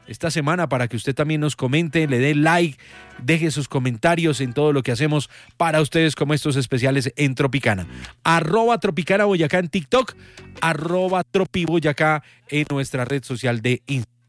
esta semana para que usted también nos comente, le dé like, deje sus comentarios en todo lo que hacemos para ustedes como estos especiales en Tropicana. @Tropicana Boyacá en TikTok, @Tropiboyacá en nuestra red social de Instagram.